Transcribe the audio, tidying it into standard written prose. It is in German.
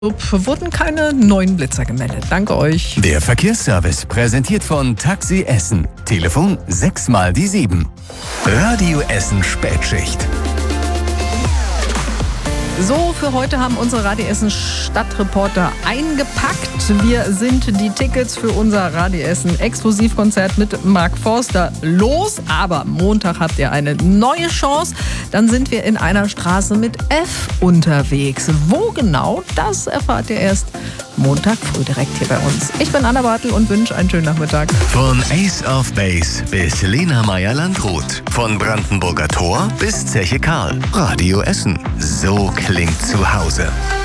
Wurden keine neuen Blitzer gemeldet. Danke euch. Der Verkehrsservice präsentiert von Taxi Essen. Telefon 6 mal die 7. Radio Essen Spätschicht. So, für heute haben unsere Radio Essen Stadtreporter eingepackt. Wir sind die Tickets für unser Radio Essen Exklusivkonzert mit Mark Forster los. Aber Montag habt ihr eine neue Chance. Dann sind wir in einer Straße mit F unterwegs. Wo genau, das erfahrt ihr erst Montag früh direkt hier bei uns. Ich bin Anna Bartel und wünsche einen schönen Nachmittag. Von Ace of Base bis Lena Meyer-Landrut. Von Brandenburger Tor bis Zeche Karl. Radio Essen. So klingt zu Hause.